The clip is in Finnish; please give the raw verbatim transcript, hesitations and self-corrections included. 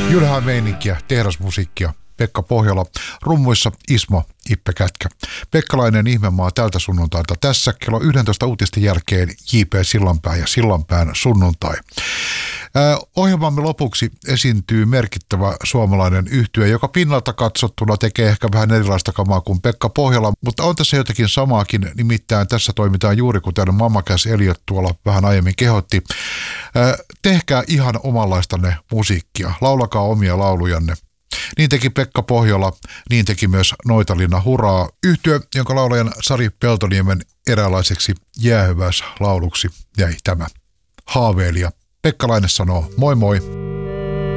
Jylhää meininkiä, tehdasmusiikkia. Pekka Pohjola, rummuissa Ismo Ippe Kätkä. Pekkalainen ihmemaa tältä sunnuntailta tässä kello yksitoista uutisten jälkeen J P Sillanpää ja Sillanpään sunnuntai. Äh, ohjelmamme lopuksi esiintyy merkittävä suomalainen yhtye, joka pinnalta katsottuna tekee ehkä vähän erilaista kamaa kuin Pekka Pohjola, mutta on tässä jotakin samaakin, nimittäin tässä toimitaan juuri kuten Mamma Cass Elliot tuolla vähän aiemmin kehotti. Äh, tehkää ihan omanlaistanne musiikkia, laulakaa omia laulujanne. Niin teki Pekka Pohjola, niin teki myös Noitalinna Huraa, yhtye, jonka laulajan Sari Peltoniemen eräänlaiseksi jäähyväislauluksi jäi tämä haaveilija. Pekkalainen sanoo moi moi.